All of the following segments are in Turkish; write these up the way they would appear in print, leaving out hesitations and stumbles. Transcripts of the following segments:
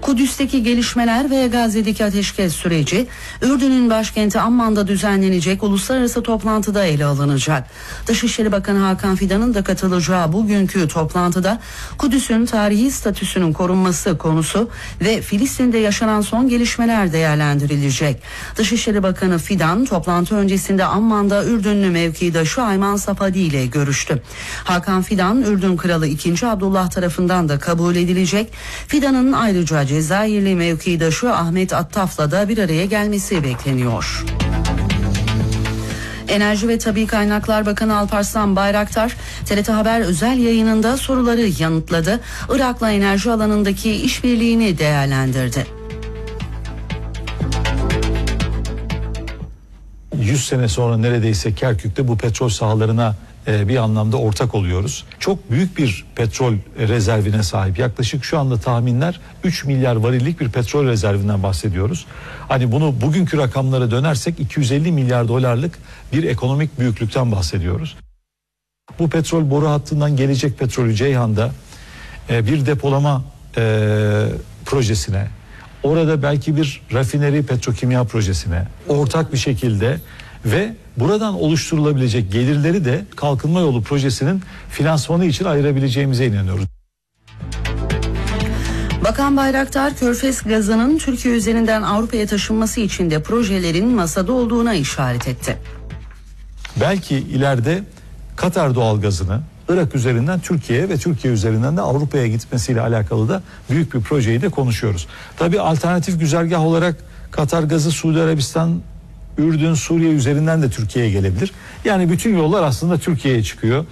Kudüs'teki gelişmeler ve Gazze'deki ateşkes süreci, Ürdün'ün başkenti Amman'da düzenlenecek uluslararası toplantıda ele alınacak. Dışişleri Bakanı Hakan Fidan'ın da katılacağı bugünkü toplantıda Kudüs'ün tarihi statüsünün korunması konusu ve Filistin'de yaşanan son gelişmeler değerlendirilecek. Dışişleri Bakanı Fidan toplantı öncesinde Amman'da Ürdünlü mevkidaşı Ayman Safadi ile görüştü. Hakan Fidan, Ürdün Kralı 2. Abdullah tarafından da kabul edilecek. Fidan'ın ayrıca Cezayirli mevkidaşı Ahmet Attaf'la da bir araya gelmesi bekleniyor. Enerji ve Tabii Kaynaklar Bakanı Alparslan Bayraktar, TRT Haber özel yayınında soruları yanıtladı. Irak'la enerji alanındaki işbirliğini değerlendirdi. 100 sene sonra neredeyse Kerkük'te bu petrol sahalarına bir anlamda ortak oluyoruz. Çok büyük bir petrol rezervine sahip. Yaklaşık şu anda tahminler 3 milyar varillik bir petrol rezervinden bahsediyoruz. Hani bunu bugünkü rakamlara dönersek 250 milyar dolarlık bir ekonomik büyüklükten bahsediyoruz. Bu petrol boru hattından gelecek petrolü Ceyhan'da bir depolama projesine, orada belki bir rafineri petrokimya projesine ortak bir şekilde ve buradan oluşturulabilecek gelirleri de kalkınma yolu projesinin finansmanı için ayırabileceğimize inanıyoruz. Bakan Bayraktar, Körfez gazının Türkiye üzerinden Avrupa'ya taşınması için de projelerin masada olduğuna işaret etti. Belki ileride Katar doğalgazını Irak üzerinden Türkiye'ye ve Türkiye üzerinden de Avrupa'ya gitmesiyle alakalı da büyük bir projeyi de konuşuyoruz. Tabii alternatif güzergah olarak Katar gazı Suudi Arabistan, Ürdün, Suriye üzerinden de Türkiye'ye gelebilir. Yani bütün yollar aslında Türkiye'ye çıkıyor.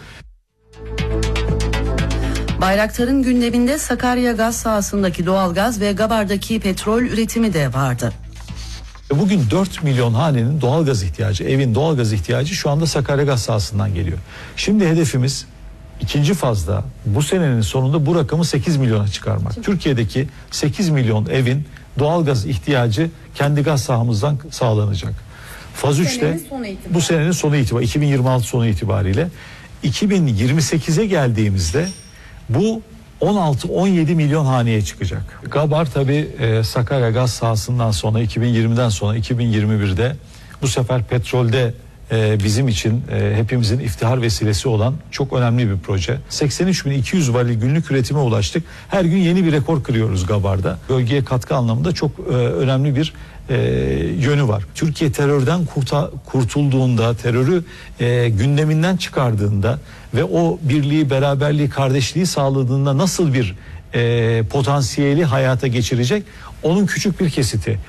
Bayraktar'ın gündeminde Sakarya gaz sahasındaki doğalgaz ve Gabar'daki petrol üretimi de vardı. Bugün 4 milyon hanenin doğalgaz ihtiyacı, evin doğalgaz ihtiyacı şu anda Sakarya gaz sahasından geliyor. Şimdi hedefimiz ikinci fazda bu senenin sonunda bu rakamı 8 milyona çıkarmak. Türkiye'deki 8 milyon evin doğalgaz ihtiyacı kendi gaz sahamızdan sağlanacak. Faz 3'te bu senenin sonu itibariyle 2026 sonu itibariyle 2028'e geldiğimizde bu 16-17 milyon haneye çıkacak. Gabar tabii Sakarya gaz sahasından sonra 2020'den sonra 2021'de bu sefer petrolde bizim için hepimizin iftihar vesilesi olan çok önemli bir proje. 83.200 varil günlük üretime ulaştık. Her gün yeni bir rekor kırıyoruz Gabar'da. Bölgeye katkı anlamında çok önemli bir yönü var. Türkiye terörden kurtulduğunda, terörü gündeminden çıkardığında ve o birliği, beraberliği, kardeşliği sağladığında nasıl bir potansiyeli hayata geçirecek? Onun küçük bir kesiti.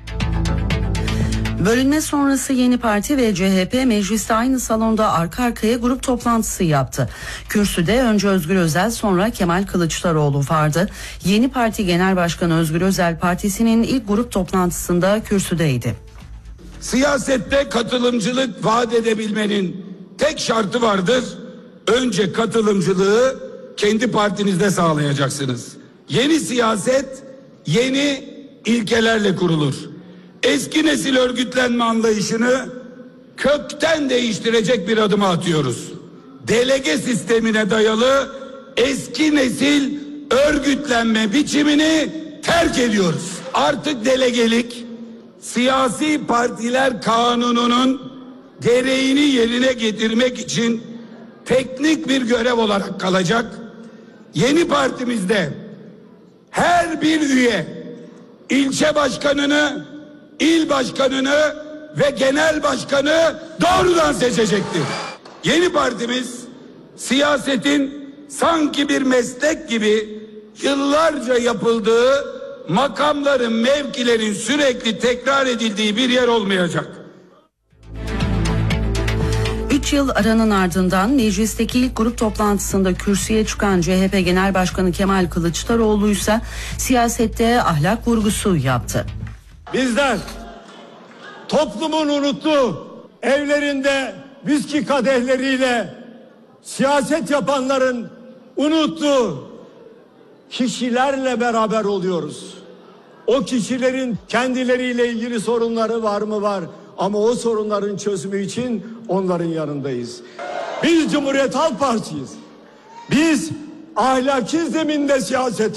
Bölünme sonrası Yeni Parti ve CHP mecliste aynı salonda arka arkaya grup toplantısı yaptı. Kürsüde önce Özgür Özel, sonra Kemal Kılıçdaroğlu vardı. Yeni Parti Genel Başkanı Özgür Özel partisinin ilk grup toplantısında kürsüdeydi. Siyasette katılımcılık vaat edebilmenin tek şartı vardır. Önce katılımcılığı kendi partinizde sağlayacaksınız. Yeni siyaset yeni ilkelerle kurulur. Eski nesil örgütlenme anlayışını kökten değiştirecek bir adım atıyoruz. Delege sistemine dayalı eski nesil örgütlenme biçimini terk ediyoruz. Artık delegelik siyasi partiler kanununun gereğini yerine getirmek için teknik bir görev olarak kalacak. Yeni partimizde her bir üye ilçe başkanını, İl başkanını ve genel başkanı doğrudan seçecektir. Yeni partimiz siyasetin sanki bir meslek gibi yıllarca yapıldığı, makamların, mevkilerin sürekli tekrar edildiği bir yer olmayacak. 3 yıl aranın ardından meclisteki ilk grup toplantısında kürsüye çıkan CHP Genel Başkanı Kemal Kılıçdaroğlu ise siyasette ahlak vurgusu yaptı. Bizler toplumun unuttuğu, evlerinde viski kadehleriyle siyaset yapanların unuttuğu kişilerle beraber oluyoruz. O kişilerin kendileriyle ilgili sorunları var mı? Var. Ama o sorunların çözümü için onların yanındayız. Biz Cumhuriyet Halk Partisi'yiz. Biz ahlaki zeminde siyaset